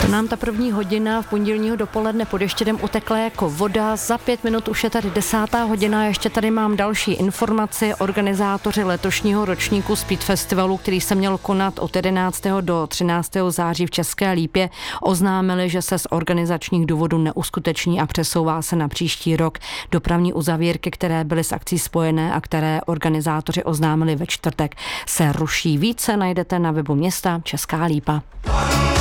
To nám ta první hodina v pondělního dopoledne pod Ještědem utekla jako voda. Za 5 minut už je tady 10. hodina. Ještě tady mám další informaci. Organizátoři letošního ročníku Speed Festivalu, který se měl konat od 11. do 13. září v České Lípě, oznámili, že se z organizačních důvodů neuskuteční a přesouvá se na příští rok. Dopravní uzavírky, které byly s akcí spojené a které organizátoři oznámili ve čtvrtek, se ruší. Více najdete na webu města Česká Lípa.